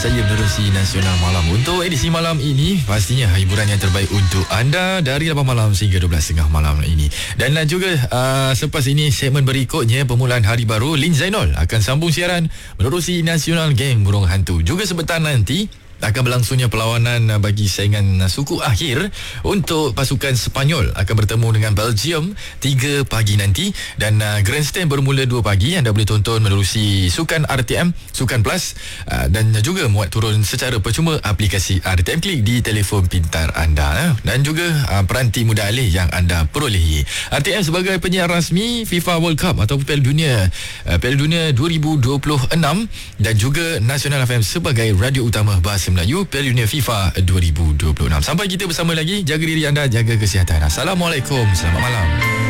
Saya menerusi Nasional Malam. Untuk edisi malam ini, pastinya hiburan yang terbaik untuk anda dari 8 malam sehingga 12.30 malam ini. Dan juga selepas ini, segmen berikutnya permulaan hari baru, Lin Zainul akan sambung siaran menerusi Nasional Geng Burung Hantu. Juga sebentar nanti akan berlangsungnya perlawanan bagi saingan suku akhir untuk pasukan Sepanyol akan bertemu dengan Belgium 3 pagi nanti, dan Grandstand bermula 2 pagi. Anda boleh tonton menerusi Sukan RTM, Sukan Plus, dan juga muat turun secara percuma aplikasi RTM Klik di telefon pintar anda, dan juga peranti mudah alih yang anda perolehi. RTM sebagai penyiar rasmi FIFA World Cup atau Piala Dunia 2026, dan juga Nasional FM sebagai radio utama bahasa Melayu Piala Dunia FIFA 2026. Sampai kita bersama lagi, jaga diri anda, jaga kesihatan. Assalamualaikum, selamat malam.